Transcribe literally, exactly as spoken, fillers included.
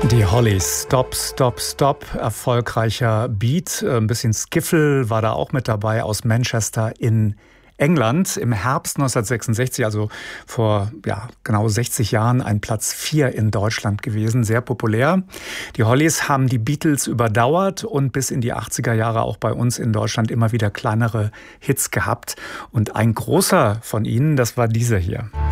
Die Hollies, Stop, Stop, Stop, erfolgreicher Beat, ein bisschen Skiffle war da auch mit dabei aus Manchester in England. Im Herbst neunzehnhundertsechsundsechzig, also vor ja, genau sechzig Jahren, ein Platz vier in Deutschland gewesen, sehr populär. Die Hollies haben die Beatles überdauert und bis in die achtziger Jahre auch bei uns in Deutschland immer wieder kleinere Hits gehabt. Und ein großer von ihnen, das war dieser hier.